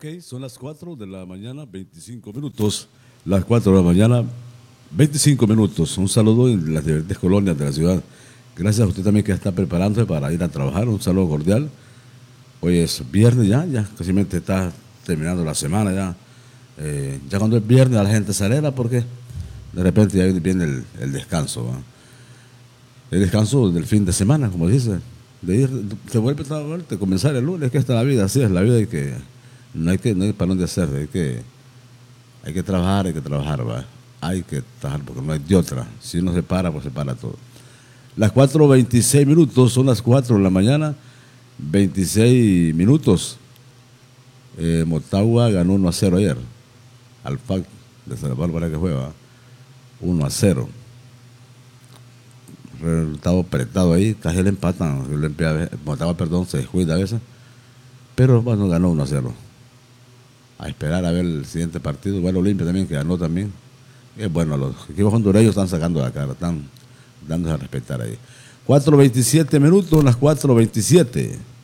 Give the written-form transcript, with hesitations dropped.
son las 4 de la mañana, 25 minutos. Las 4 de la mañana, 25 minutos. Un saludo en las diferentes colonias de la ciudad. Gracias a usted también que está preparándose para ir a trabajar. Un saludo cordial. Hoy es viernes ya casi está terminando la semana ya. Ya cuando es viernes a la gente se alegra porque de repente ya viene el descanso, ¿va? El descanso del fin de semana, como dice, de ir, se vuelve a trabajar, de comenzar el lunes, que esta es la vida, así es la vida, y que no hay para dónde hacer, hay que trabajar, ¿va? Hay que trabajar porque no hay de otra. Si uno se para, pues se para todo. Las 4:26 minutos, son las 4 de la mañana, 26 minutos. Motagua ganó 1-0 ayer. Al FAC de San Bárbara que juega 1-0. Resultado apretado ahí, casi le empatan. Motagua, se descuida a veces. Pero bueno, ganó 1-0. A esperar a ver el siguiente partido. Bueno, Olimpia también, que ganó también. Bueno, los equipos hondureños están sacando la cara, están dándose a respetar ahí. 4:27 minutos, las 4:27.